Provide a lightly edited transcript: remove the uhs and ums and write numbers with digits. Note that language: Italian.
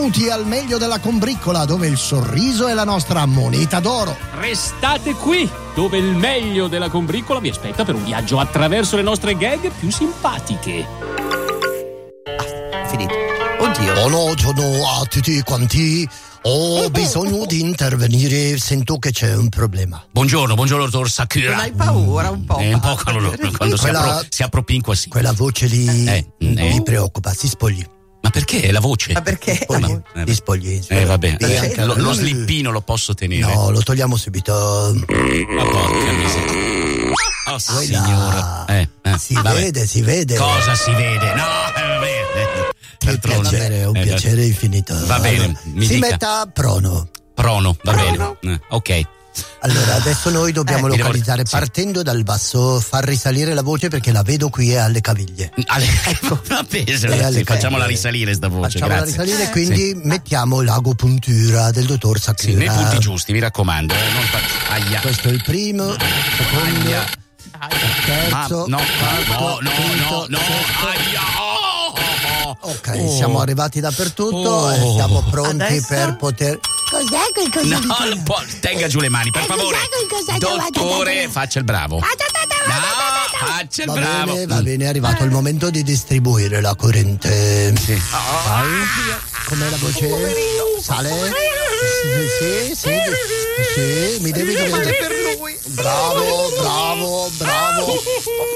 Benvenuti al meglio della combriccola, dove il sorriso è la nostra moneta d'oro. Restate qui, dove il meglio della combriccola vi aspetta per un viaggio attraverso le nostre gag più simpatiche. Finito. Oddio. Oh no, sono a tutti quanti. Ho bisogno di intervenire, sento che c'è un problema. Buongiorno, dottor Sakura. Non hai paura un po'? Un po' quando si appropinqua, sì. Quella voce lì mi preoccupa, si spogli. Ma perché la voce? Ma perché? Si spogli. Vabbè, lo slippino lo posso tenere. No, lo togliamo subito. Ma porca miseria. Oh signora. Si vede. Cosa si vede? No, vabbè. È un piacere infinito. Va bene, si metta prono, va bene. Ok. Allora, adesso noi dobbiamo localizzare, partendo dal basso, far risalire la voce perché la vedo qui alle caviglie. Ecco, facciamola risalire sta voce. Facciamola risalire, quindi mettiamo l'agopuntura del dottor Sakura. Sì, nei punti giusti, mi raccomando. Aia. Questo è il primo, secondo, terzo, quarto, quinto, aia. Ok, siamo arrivati dappertutto e siamo pronti adesso? Per poter... Cos'è quel coso di tenga giù le mani, per favore. Cos'è quel coso? Dottore, faccia il bravo. Faccia il bravo. Va bene, è arrivato il momento di distribuire la corrente. Sì. Com'è la voce? Sale? Sì, mi devi dire. Per lui. Bravo.